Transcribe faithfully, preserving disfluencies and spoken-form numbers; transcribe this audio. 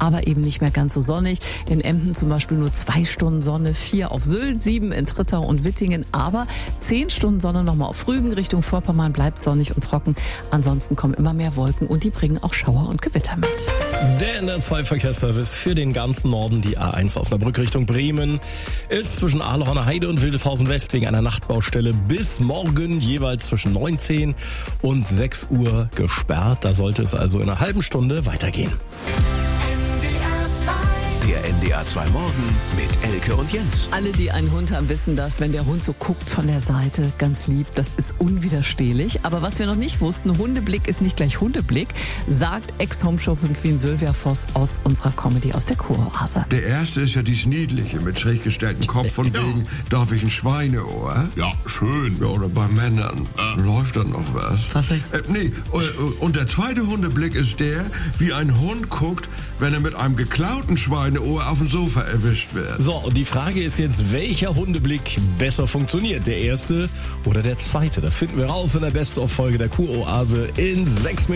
aber eben nicht mehr ganz so sonnig. In Emden zum Beispiel nur zwei Stunden Sonne, vier auf Sylt, sieben in Trittau und Wittingen, aber zehn Stunden Sonne nochmal auf Rügen. Richtung Vorpommern bleibt sonnig und trocken. Ansonsten kommen immer mehr Wolken und die bringen auch Schauer und Gewitter mit. Der N R zwei Verkehrsservice für den ganzen Norden, die A eins Osnabrück Richtung Bremen, ist zwischen Aalhorner Heide und Wildeshausen West wegen einer Nachtbaustelle bis morgen jeweils zwischen neunzehn und sechs Uhr gesperrt. Da sollte es also in einer halben Stunde weitergehen. Der N D R zwei Morgen mit Elke und Jens. Alle, die einen Hund haben, wissen das, wenn der Hund so guckt von der Seite, ganz lieb, das ist unwiderstehlich. Aber was wir noch nicht wussten, Hundeblick ist nicht gleich Hundeblick, sagt Ex-Homeshow-Queen Sylvia Voss aus unserer Comedy aus der Kuroase. Der erste ist ja dies Niedliche mit schräg gestelltem Kopf von wegen, darf ich ein Schweineohr? Ja, schön. Ja, oder bei Männern. Äh. Läuft da noch was? Was ist? Äh, nee, und der zweite Hundeblick ist der, wie ein Hund guckt, wenn er mit einem geklauten Schweineohr auf dem Sofa erwischt wird. So, und die Frage ist jetzt, welcher Hundeblick besser funktioniert? Der erste oder der zweite? Das finden wir raus in der Best-of-Folge der Kuroase in sechs Minuten.